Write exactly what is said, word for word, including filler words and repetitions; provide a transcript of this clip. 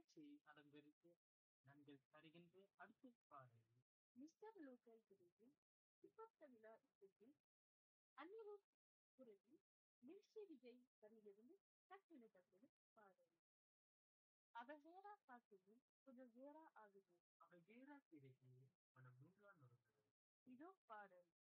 நிகழ்ச்சியை அலங்கரித்து நன்கள் தருகின்ற அடுத்த பாடல் மிஸ்டர் லோக்கல் பிரிவில் இப்பத்த விழா இசைக்கு அந்நியர் குரலில் மிர்ச்சி விஜய் வரியிலிருந்து டக்குனு டக்குனு பாடல் அவசேரா காத்திலும் கொஞ்சம் ஜோரா ஆகுது அவள் வேறா கிடைக்கையே மனம் நூறான் நொறுங்குது. இதோ பாடல்